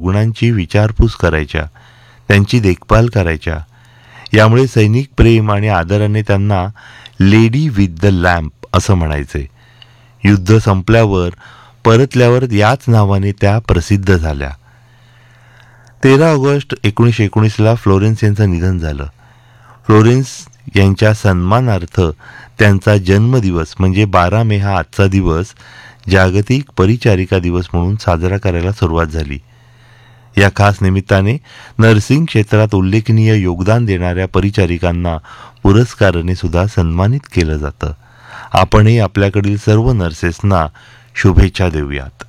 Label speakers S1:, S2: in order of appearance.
S1: रुग्णांची विचारपूस करायच्या, त्यांची देखभाल करायच्या. यामुळे सैनिक प्रेम आणि आदराने त्यांना लेडी विथ द लॅम्प असं म्हणायचे. युद्ध संपल्यावर परतल्यावर याच नावाने त्या प्रसिद्ध झाल्या. 13 ऑगस्ट 1919ला फ्लोरेन्स यांचं निधन झालं. फ्लोरेन्स यांच्या सन्मानार्थ त्यांचा जन्मदिवस म्हणजे 12 मे हा आजचा दिवस जागतिक परिचारिका दिवस म्हणून साजरा करायला सुरुवात झाली. या खास निमित्ताने नर्सिंग क्षेत्रात उल्लेखनीय योगदान देणाऱ्या परिचारिकांना पुरस्काराने सुद्धा सन्मानित केलं जातं. आपणही आपल्याकडील सर्व नर्सेसना शुभेच्छा देऊयात.